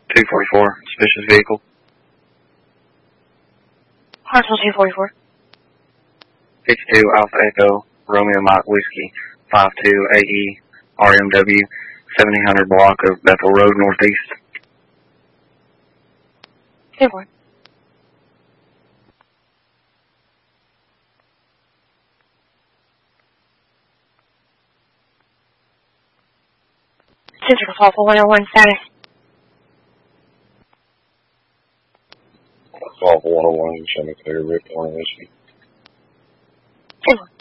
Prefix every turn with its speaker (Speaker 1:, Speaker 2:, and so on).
Speaker 1: 244, suspicious vehicle.
Speaker 2: Hartsville 244.
Speaker 1: 52 Alpha Echo, Romeo Mike Whiskey, 52 AE, RMW, 1700 block of Bethel Road, Northeast.
Speaker 2: 2-4. Central Call for 101 status.
Speaker 3: Call for 101, show me clear, Rick, Whiskey.
Speaker 2: 2-4.